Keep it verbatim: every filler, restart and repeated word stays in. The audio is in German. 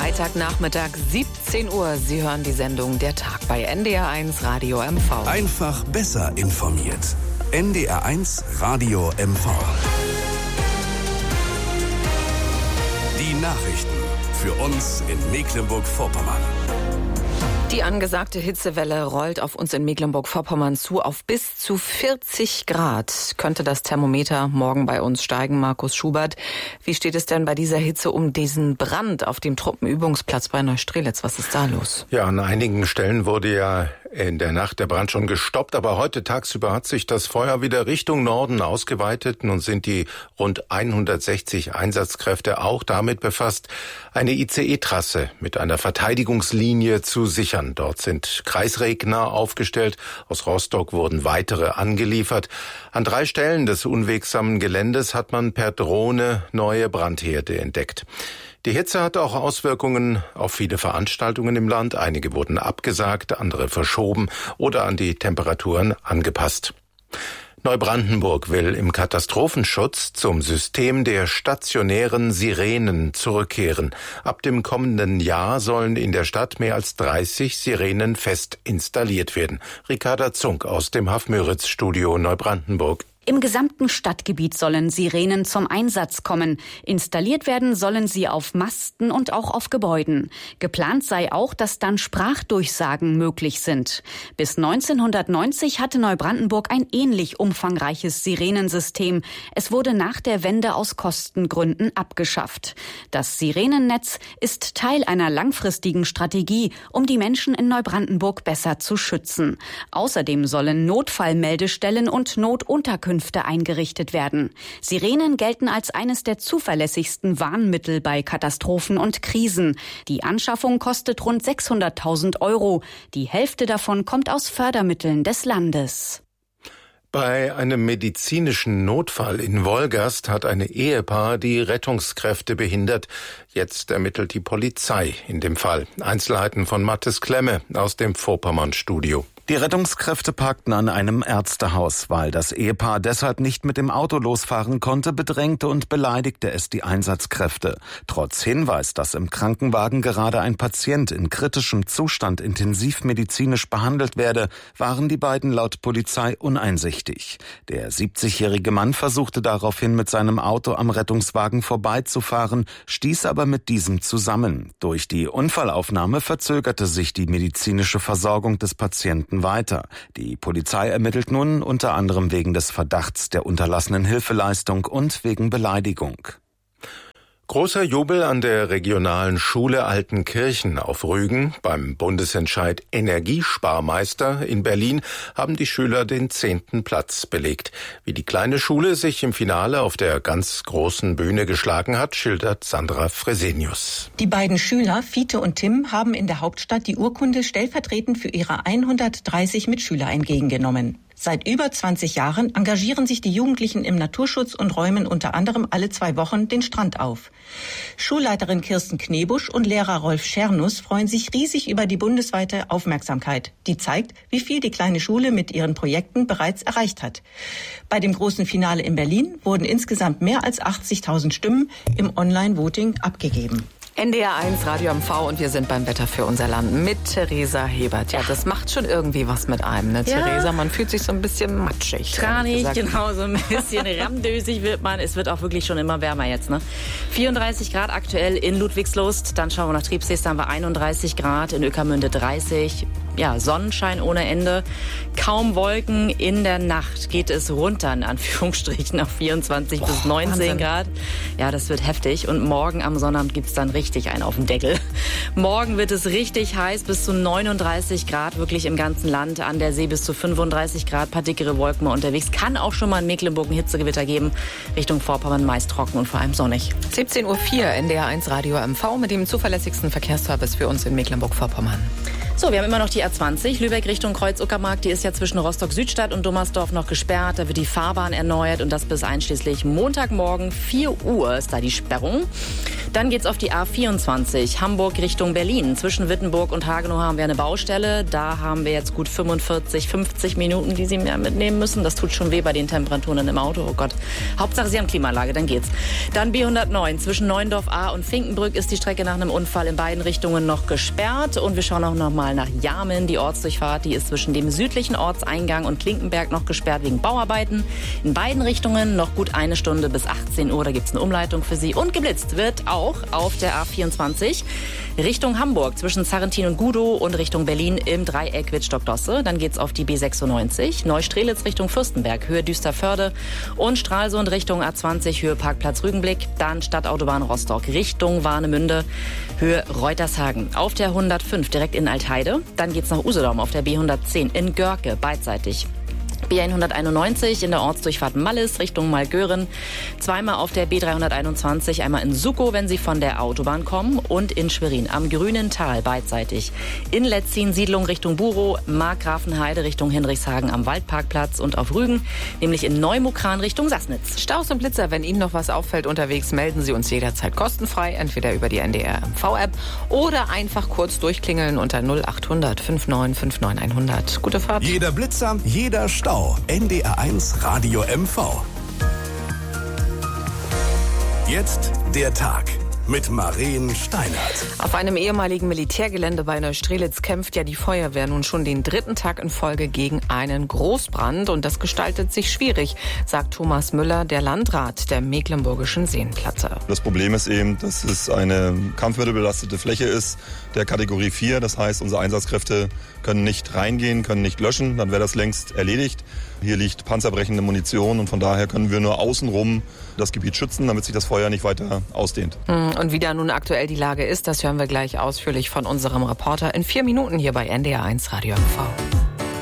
Freitagnachmittag, siebzehn Uhr. Sie hören die Sendung Der Tag bei N D R eins Radio M V. Einfach besser informiert. N D R eins Radio M V. Die Nachrichten für uns in Mecklenburg-Vorpommern. Die angesagte Hitzewelle rollt auf uns in Mecklenburg-Vorpommern zu. Auf bis zu vierzig Grad könnte das Thermometer morgen bei uns steigen. Markus Schubert, wie steht es denn bei dieser Hitze um diesen Brand auf dem Truppenübungsplatz bei Neustrelitz? Was ist da los? Ja, an einigen Stellen wurde ja in der Nacht der Brand schon gestoppt, aber heute tagsüber hat sich das Feuer wieder Richtung Norden ausgeweitet. Nun sind die rund hundertsechzig Einsatzkräfte auch damit befasst, eine I C E-Trasse mit einer Verteidigungslinie zu sichern. Dort sind Kreisregner aufgestellt. Aus Rostock wurden weitere angeliefert. An drei Stellen des unwegsamen Geländes hat man per Drohne neue Brandherde entdeckt. Die Hitze hat auch Auswirkungen auf viele Veranstaltungen im Land. Einige wurden abgesagt, andere verschoben oder an die Temperaturen angepasst. Neubrandenburg will im Katastrophenschutz zum System der stationären Sirenen zurückkehren. Ab dem kommenden Jahr sollen in der Stadt mehr als dreißig Sirenen fest installiert werden. Ricarda Zunk aus dem Hafmüritz-Studio Neubrandenburg. Im gesamten Stadtgebiet sollen Sirenen zum Einsatz kommen. Installiert werden sollen sie auf Masten und auch auf Gebäuden. Geplant sei auch, dass dann Sprachdurchsagen möglich sind. Bis neunzehnhundertneunzig hatte Neubrandenburg ein ähnlich umfangreiches Sirenensystem. Es wurde nach der Wende aus Kostengründen abgeschafft. Das Sirenennetz ist Teil einer langfristigen Strategie, um die Menschen in Neubrandenburg besser zu schützen. Außerdem sollen Notfallmeldestellen und Notunterkünfte eingerichtet werden. Sirenen gelten als eines der zuverlässigsten Warnmittel bei Katastrophen und Krisen. Die Anschaffung kostet rund sechshunderttausend Euro. Die Hälfte davon kommt aus Fördermitteln des Landes. Bei einem medizinischen Notfall in Wolgast hat ein Ehepaar die Rettungskräfte behindert. Jetzt ermittelt die Polizei in dem Fall. Einzelheiten von Mathis Klemme aus dem Vorpommern-Studio. Die Rettungskräfte parkten an einem Ärztehaus. Weil das Ehepaar deshalb nicht mit dem Auto losfahren konnte, bedrängte und beleidigte es die Einsatzkräfte. Trotz Hinweis, dass im Krankenwagen gerade ein Patient in kritischem Zustand intensivmedizinisch behandelt werde, waren die beiden laut Polizei uneinsichtig. Der siebzigjährige Mann versuchte daraufhin mit seinem Auto am Rettungswagen vorbeizufahren, stieß aber mit diesem zusammen. Durch die Unfallaufnahme verzögerte sich die medizinische Versorgung des Patienten weiter. Die Polizei ermittelt nun unter anderem wegen des Verdachts der unterlassenen Hilfeleistung und wegen Beleidigung. Großer Jubel an der regionalen Schule Altenkirchen auf Rügen. Beim Bundesentscheid Energiesparmeister in Berlin haben die Schüler den zehnten Platz belegt. Wie die kleine Schule sich im Finale auf der ganz großen Bühne geschlagen hat, schildert Sandra Fresenius. Die beiden Schüler, Fiete und Tim, haben in der Hauptstadt die Urkunde stellvertretend für ihre hundertdreißig Mitschüler entgegengenommen. Seit über zwanzig Jahren engagieren sich die Jugendlichen im Naturschutz und räumen unter anderem alle zwei Wochen den Strand auf. Schulleiterin Kirsten Knebusch und Lehrer Rolf Schernus freuen sich riesig über die bundesweite Aufmerksamkeit. Die zeigt, wie viel die kleine Schule mit ihren Projekten bereits erreicht hat. Bei dem großen Finale in Berlin wurden insgesamt mehr als achtzigtausend Stimmen im Online-Voting abgegeben. N D R eins Radio M V und wir sind beim Wetter für unser Land mit Theresa Hebert. Ja, das macht schon irgendwie was mit einem, ne, ja. Theresa? Man fühlt sich so ein bisschen matschig. Tranig, genau, so ein bisschen ramdösig wird man. Es wird auch wirklich schon immer wärmer jetzt, ne? vierunddreißig Grad aktuell in Ludwigslust. Dann schauen wir nach Triebsees, da haben wir einunddreißig Grad, in Ueckermünde dreißig. Ja, Sonnenschein ohne Ende. Kaum Wolken. In der Nacht geht es runter, in Anführungsstrichen, auf vierundzwanzig Boah, bis neunzehn Wahnsinn. Grad. Ja, das wird heftig. Und morgen am Sonnabend gibt's dann richtig einen auf den Deckel. Morgen wird es richtig heiß, bis zu neununddreißig Grad, wirklich im ganzen Land. An der See bis zu fünfunddreißig Grad, paar dickere Wolken mal unterwegs. Kann auch schon mal in Mecklenburg ein Hitzegewitter geben. Richtung Vorpommern meist trocken und vor allem sonnig. siebzehn Uhr vier, N D R eins Radio M V mit dem zuverlässigsten Verkehrsservice für uns in Mecklenburg-Vorpommern. So, wir haben immer noch die A zwanzig, Lübeck Richtung Kreuz-Uckermark. Die ist ja zwischen Rostock-Südstadt und Dummersdorf noch gesperrt. Da wird die Fahrbahn erneuert und das bis einschließlich Montagmorgen vier Uhr ist da die Sperrung. Dann geht's auf die A vierundzwanzig, Hamburg Richtung Berlin. Zwischen Wittenburg und Hagenow haben wir eine Baustelle. Da haben wir jetzt gut fünfundvierzig, fünfzig Minuten, die Sie mehr mitnehmen müssen. Das tut schon weh bei den Temperaturen im Auto. Oh Gott. Hauptsache, Sie haben Klimaanlage, dann geht's. Dann B hundertneun, zwischen Neuendorf A und Finkenbrück ist die Strecke nach einem Unfall in beiden Richtungen noch gesperrt. Und wir schauen auch noch mal nach Jarmen. Die Ortsdurchfahrt, die ist zwischen dem südlichen Ortseingang und Klinkenberg noch gesperrt wegen Bauarbeiten. In beiden Richtungen noch gut eine Stunde bis achtzehn Uhr. Da gibt's eine Umleitung für Sie. Und geblitzt wird auch auf der A vierundzwanzig Richtung Hamburg zwischen Sarrentin und Gudow und Richtung Berlin im Dreieck Wittstock-Dosse. Dann geht's auf die B sechsundneunzig, Neustrelitz Richtung Fürstenberg, Höhe Düsterförde und Stralsund Richtung A zwanzig, Höhe Parkplatz Rügenblick. Dann Stadtautobahn Rostock Richtung Warnemünde, Höhe Reutershagen. Auf der hundertfünf direkt in Altheide. Dann geht's nach Usedom auf der B hundertzehn in Görke beidseitig. B hunderteinundneunzig in der Ortsdurchfahrt Mallis Richtung Malgören. Zweimal auf der B dreihunderteinundzwanzig, einmal in Suckow, wenn Sie von der Autobahn kommen, und in Schwerin am Grünen Tal beidseitig. In Letzin Siedlung Richtung Burow, Markgrafenheide Richtung Hinrichshagen am Waldparkplatz und auf Rügen, nämlich in Neumukran Richtung Sassnitz. Staus und Blitzer, wenn Ihnen noch was auffällt unterwegs, melden Sie uns jederzeit kostenfrei, entweder über die N D R M V-App oder einfach kurz durchklingeln unter null achthundert neunundfünfzig neunundfünfzig hundert. Gute Fahrt. Jeder Blitzer, jeder Stau. N D R eins Radio M V. Jetzt der Tag mit Maren Steinert. Auf einem ehemaligen Militärgelände bei Neustrelitz kämpft ja die Feuerwehr nun schon den dritten Tag in Folge gegen einen Großbrand. Und das gestaltet sich schwierig, sagt Thomas Müller, der Landrat der Mecklenburgischen Seenplatte. Das Problem ist eben, dass es eine kampfmittelbelastete Fläche ist, der Kategorie vier. Das heißt, unsere Einsatzkräfte können nicht reingehen, können nicht löschen. Dann wäre das längst erledigt. Hier liegt panzerbrechende Munition und von daher können wir nur außenrum das Gebiet schützen, damit sich das Feuer nicht weiter ausdehnt. Und wie da nun aktuell die Lage ist, das hören wir gleich ausführlich von unserem Reporter in vier Minuten hier bei N D R eins Radio M V.